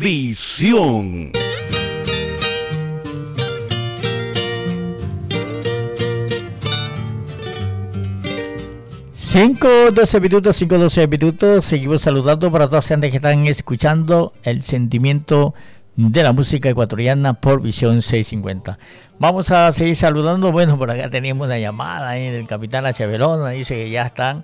Visión. 5:12 minutos, seguimos saludando para todas las gente que están escuchando el sentimiento de la música ecuatoriana por Visión 650. Vamos a seguir saludando. Bueno, por acá tenemos una llamada del capitán La Chavelona, dice que ya están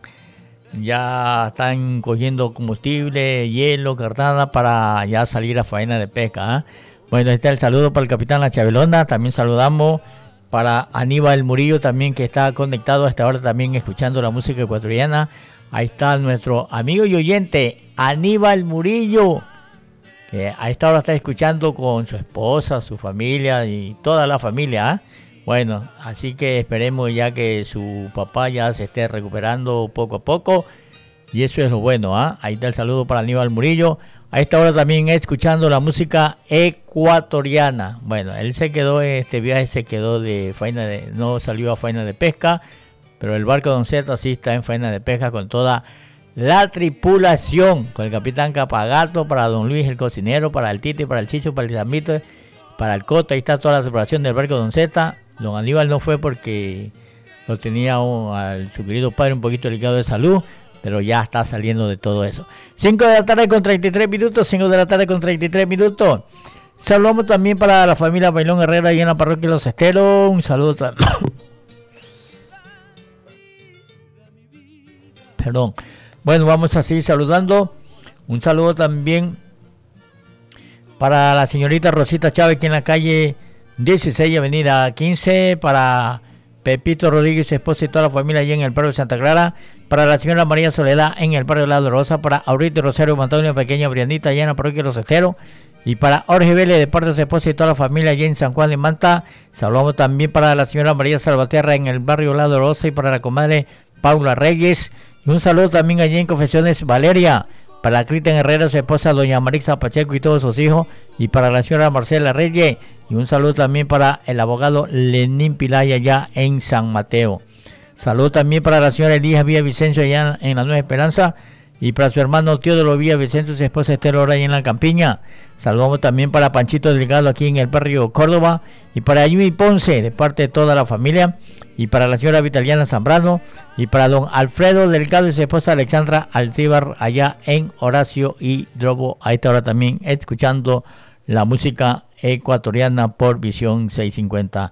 cogiendo combustible, hielo, carnada para ya salir a faena de pesca, ¿eh? Bueno, este es el saludo para el capitán La Chavelona. También saludamos para Aníbal Murillo también, que está conectado a esta hora también escuchando la música ecuatoriana. Ahí está nuestro amigo y oyente Aníbal Murillo, que a esta hora está escuchando con su esposa, su familia y toda la familia, ¿eh? Bueno, así que esperemos ya que su papá ya se esté recuperando poco a poco, y eso es lo bueno, ¿eh? Ahí está el saludo para Aníbal Murillo. A esta hora también escuchando la música ecuatoriana. Bueno, él se quedó, este viaje se quedó no salió a faena de pesca, pero el barco Don Z sí está en faena de pesca con toda la tripulación, con el capitán Capagato, para Don Luis el cocinero, para el Tite, para el Chicho, para el Zamito, para el Cota. Ahí está toda la tripulación del barco Don Z. Don Aníbal no fue porque lo tenía su querido padre un poquito delicado de salud, pero ya está saliendo de todo eso. 5 de la tarde con 33 minutos. Saludamos también para la familia Bailón Herrera y en la parroquia Los Esteros. Un saludo. Perdón. Bueno, vamos a seguir saludando. Un saludo también para la señorita Rosita Chávez, que en la calle 16, avenida 15, para Pepito Rodríguez, su esposa y toda la familia allí en el barrio de Santa Clara, para la señora María Soledad en el barrio de La Dolorosa, para Aurito Rosario Antonio, pequeña Brianita allá en la parroquia de Los Esteros, y para Jorge Vélez de parte de su esposa y toda la familia allí en San Juan de Manta. Saludamos también para la señora María Salvaterra en el barrio de La Dolorosa y para la comadre Paula Reyes, y un saludo también allí en Confesiones Valeria, para la Cristian Herrera, su esposa doña Marisa Pacheco y todos sus hijos, y para la señora Marcela Reyes, y un saludo también para el abogado Lenín Pilaya allá en San Mateo. Saludo también para la señora Elías Villavicencio allá en la Nueva Esperanza, y para su hermano Teodoro Villavicencio y su esposa Esther Ora allá en la Campiña. Saludamos también para Panchito Delgado aquí en el barrio Córdoba, y para Yumi Ponce de parte de toda la familia, y para la señora Vitaliana Zambrano, y para don Alfredo Delgado y su esposa Alexandra Alcíbar allá en Horacio y Drobo. A esta hora también escuchando la música ecuatoriana por Visión 650.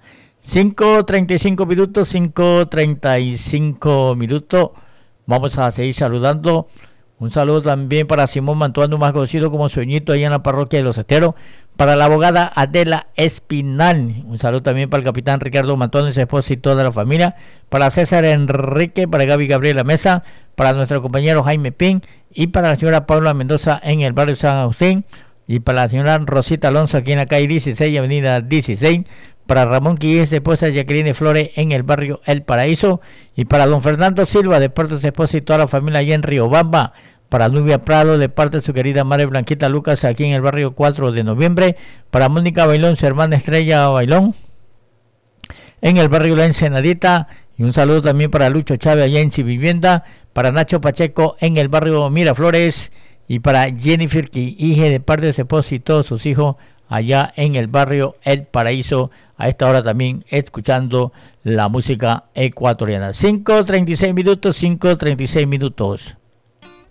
5:35 minutos. Vamos a seguir saludando. Un saludo también para Simón Mantuano, más conocido como Sueñito, allá en la parroquia de Los Esteros. Para la abogada Adela Espinal. Un saludo también para el capitán Ricardo Mantuano y su esposa y toda la familia. Para César Enrique, para Gaby Gabriela Mesa, para nuestro compañero Jaime Pin, y para la señora Paula Mendoza en el barrio San Agustín, y para la señora Rosita Alonso aquí en la calle 16, avenida 16. Para Ramón Quillés, su esposa Jacqueline Flores en el barrio El Paraíso, y para don Fernando Silva de parte de su esposa y toda la familia allá en Riobamba. Para Nubia Prado de parte de su querida madre Blanquita Lucas aquí en el barrio 4 de noviembre. Para Mónica Bailón, su hermana Estrella Bailón en el barrio La Ensenadita. Y un saludo también para Lucho Chávez allá en Civivienda. Para Nacho Pacheco en el barrio Miraflores. Y para Jennifer Quije de parte de su esposa y todos sus hijos allá en el barrio El Paraíso. A esta hora también escuchando la música ecuatoriana. 5:36 minutos.